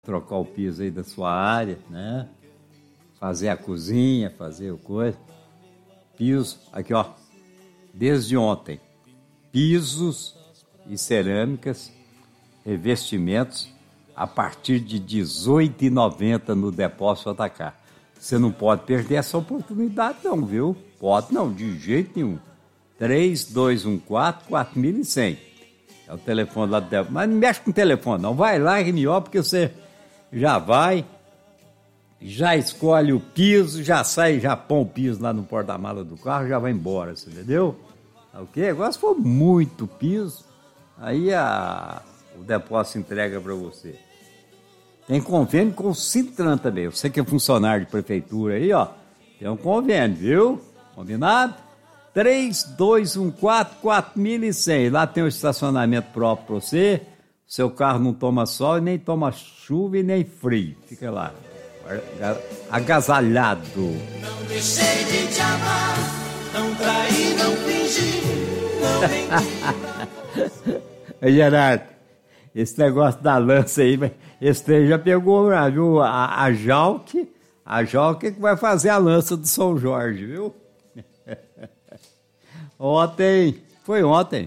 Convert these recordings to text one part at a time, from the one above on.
trocar o piso aí da sua área, né? Fazer a cozinha, fazer o coisa. Piso, aqui ó, desde ontem, pisos e cerâmicas, revestimentos, a partir de R$18,90 no Depósito Atacar. Você não pode perder essa oportunidade não, viu? Pode não, de jeito nenhum. 3214-4100. É o telefone lá do Depósito. Mas não mexe com o telefone não, vai lá em RMO, porque você já vai, já escolhe o piso, já sai, já põe o piso lá no porta-mala do carro, já vai embora, você entendeu? Ok? Agora se for muito piso, aí o depósito entrega para você. Tem convênio com o Cintran também. Você que é funcionário de prefeitura aí, ó, tem um convênio, viu? Combinado? 3214-4100. Lá tem um estacionamento próprio para você. Seu carro não toma sol, nem toma chuva e nem frio. Fica lá, agasalhado. Não deixei de te amar, não traí, não fingi, não menti. Gerardo, esse negócio da lança aí, esse trem já pegou, viu? A Jalque que vai fazer a lança do São Jorge, viu? Foi ontem.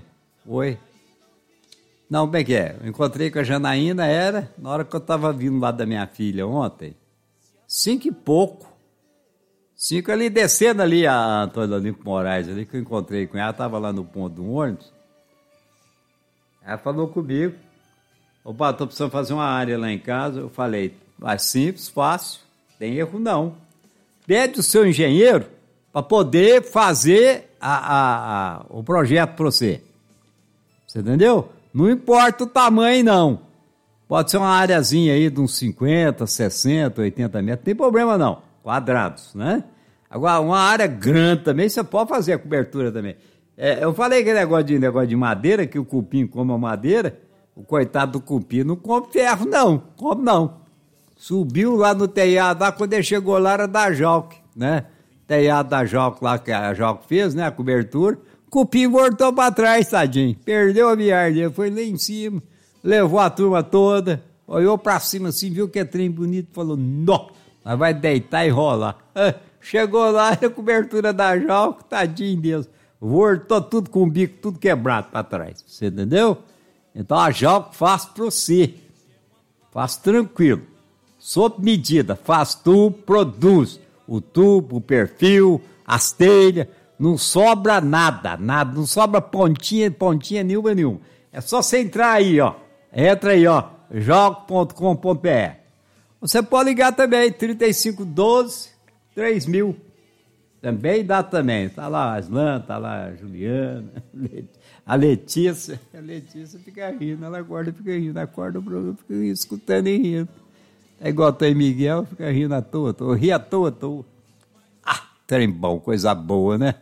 Não, como é que é? Eu encontrei com a Janaína, na hora que eu tava vindo lá da minha filha ontem, 5 e pouco. 5 ali, descendo ali a Antônio Olímpio Moraes, ali que eu encontrei com ela, tava lá no ponto do ônibus. Ela falou comigo, opa, tô precisando fazer uma área lá em casa. Eu falei, simples, fácil, tem erro não. Pede o seu engenheiro para poder fazer o projeto para você. Você entendeu? Não importa o tamanho, não. Pode ser uma areazinha aí de uns 50, 60, 80 metros, não tem problema não. Quadrados, né? Agora, uma área grande também, você pode fazer a cobertura também. Eu falei que negócio de madeira, que o cupim come a madeira, o coitado do cupim não come ferro, não. Come não. Subiu lá no telhado, lá, quando ele chegou lá era da Jalque, né? Telhado da Jalque lá, que a Jalque fez, né? A cobertura. Cupim voltou pra trás, tadinho. Perdeu a viagem, foi lá em cima, levou a turma toda, olhou pra cima assim, viu que é trem bonito, falou, nó, nós vai deitar e rolar. Chegou lá, a cobertura da Jalco, tadinho Deus, voltou tudo com o bico, tudo quebrado pra trás, você entendeu? Então a Jalco faz pra você, faz tranquilo, sob medida, faz tudo, produz o tubo, o perfil, as telhas. Não sobra nada, não sobra pontinha nenhuma. É só você entrar aí, ó. Entra aí, ó, jalco.com.br. Você pode ligar também, 3512-3000. Também dá também. Tá lá a Aslan, tá lá a Juliana, a Letícia. A Letícia fica rindo, ela acorda e fica rindo. Acorda o programa, fica rindo, escutando e rindo. É igual o Tony Miguel, fica rindo à toa. Ri à toa. Trem bom, coisa boa, né?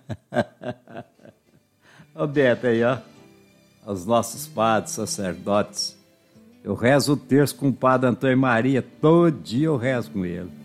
Ô Beto aí, ó. Os nossos padres, sacerdotes. Eu rezo o terço com o padre Antônio Maria. Todo dia eu rezo com ele.